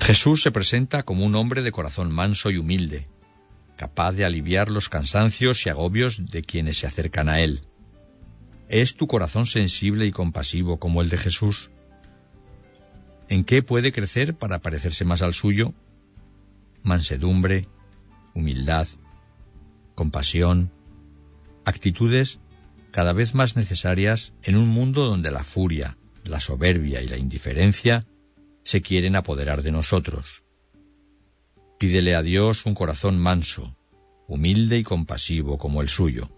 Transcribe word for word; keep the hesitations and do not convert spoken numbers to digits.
Jesús se presenta como un hombre de corazón manso y humilde, capaz de aliviar los cansancios y agobios de quienes se acercan a él. ¿Es tu corazón sensible y compasivo como el de Jesús? ¿En qué puede crecer para parecerse más al suyo? Mansedumbre, humildad, compasión, actitudes cada vez más necesarias en un mundo donde la furia, la soberbia y la indiferencia se quieren apoderar de nosotros. Pídele a Dios un corazón manso, humilde y compasivo como el suyo.